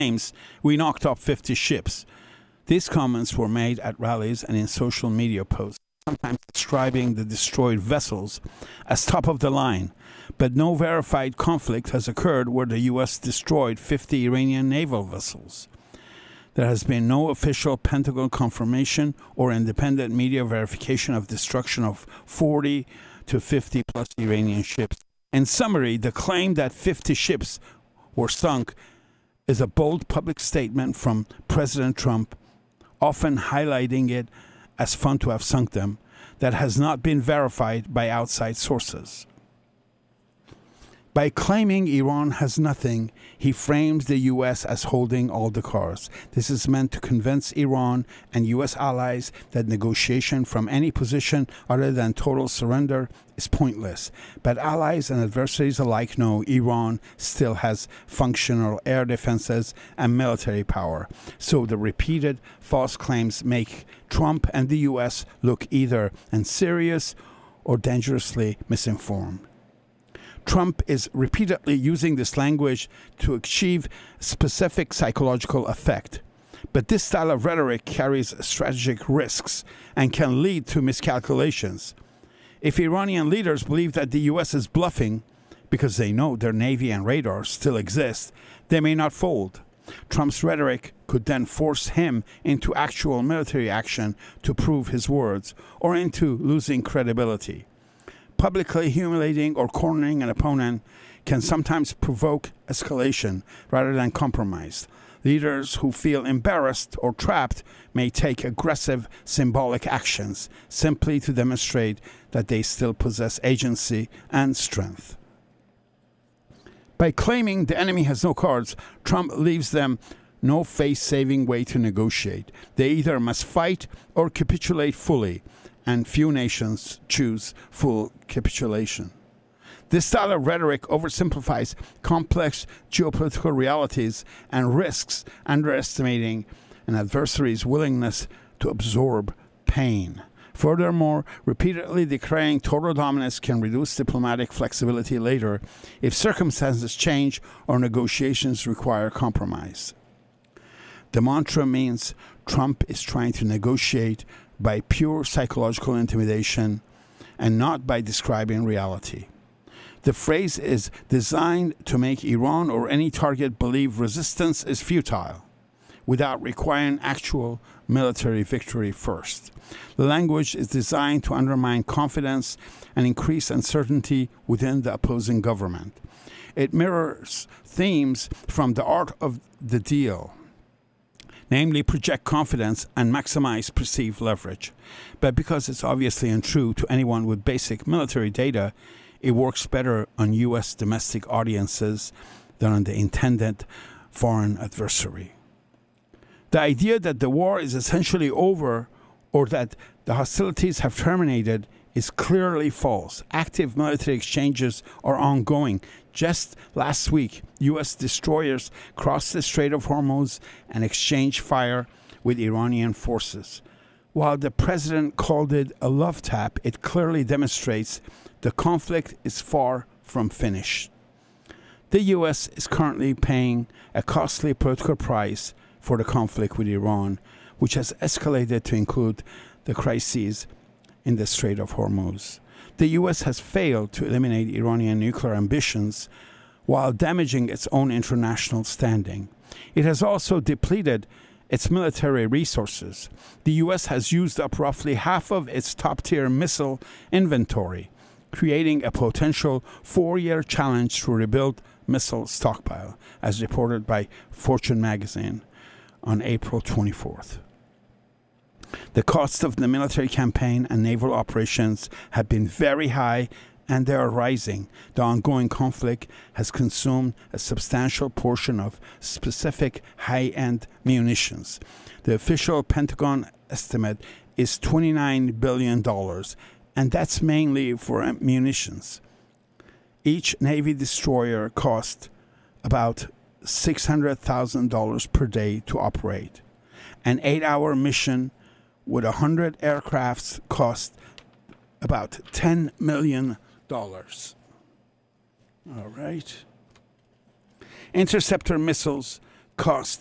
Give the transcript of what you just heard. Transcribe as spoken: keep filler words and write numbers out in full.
claims we knocked off fifty ships. These comments were made at rallies and in social media posts, sometimes describing the destroyed vessels as top of the line. But no verified conflict has occurred where the U S destroyed fifty Iranian naval vessels. There has been no official Pentagon confirmation or independent media verification of destruction of forty to fifty plus Iranian ships. In summary, the claim that fifty ships were sunk is a bold public statement from President Trump, often highlighting it as fun to have sunk them, that has not been verified by outside sources. By claiming Iran has nothing, he frames the U S as holding all the cards. This is meant to convince Iran and U S allies that negotiation from any position other than total surrender is pointless. But allies and adversaries alike know Iran still has functional air defenses and military power. So the repeated false claims make Trump and the U S look either unserious or dangerously misinformed. Trump is repeatedly using this language to achieve specific psychological effect. But this style of rhetoric carries strategic risks and can lead to miscalculations. If Iranian leaders believe that the U S is bluffing because they know their navy and radar still exist, they may not fold. Trump's rhetoric could then force him into actual military action to prove his words, or into losing credibility. Publicly humiliating or cornering an opponent can sometimes provoke escalation rather than compromise. Leaders who feel embarrassed or trapped may take aggressive symbolic actions simply to demonstrate that they still possess agency and strength. By claiming the enemy has no cards, Trump leaves them no face-saving way to negotiate. They either must fight or capitulate fully, and few nations choose full capitulation. This style of rhetoric oversimplifies complex geopolitical realities and risks underestimating an adversary's willingness to absorb pain. Furthermore, repeatedly declaring total dominance can reduce diplomatic flexibility later if circumstances change or negotiations require compromise. The mantra means Trump is trying to negotiate by pure psychological intimidation and not by describing reality. The phrase is designed to make Iran or any target believe resistance is futile, without requiring actual military victory first. The language is designed to undermine confidence and increase uncertainty within the opposing government. It mirrors themes from The Art of the Deal, namely project confidence and maximize perceived leverage. But because it's obviously untrue to anyone with basic military data, it works better on U S domestic audiences than on the intended foreign adversary. The idea that the war is essentially over or that the hostilities have terminated is clearly false. Active military exchanges are ongoing. Just last week, U S destroyers crossed the Strait of Hormuz and exchanged fire with Iranian forces. While the president called it a love tap, it clearly demonstrates the conflict is far from finished. The U S is currently paying a costly political price for the conflict with Iran, which has escalated to include the crises in the Strait of Hormuz. The U S has failed to eliminate Iranian nuclear ambitions while damaging its own international standing. It has also depleted its military resources. The U S has used up roughly half of its top-tier missile inventory, creating a potential four-year challenge to rebuild missile stockpile, as reported by Fortune magazine on April twenty-fourth. The costs of the military campaign and naval operations have been very high, and they are rising. The ongoing conflict has consumed a substantial portion of specific high-end munitions. The official Pentagon estimate is twenty-nine billion dollars, and that's mainly for munitions. Each Navy destroyer costs about six hundred thousand dollars per day to operate. An eight-hour mission with one hundred aircrafts cost about ten million dollars. All right. Interceptor missiles cost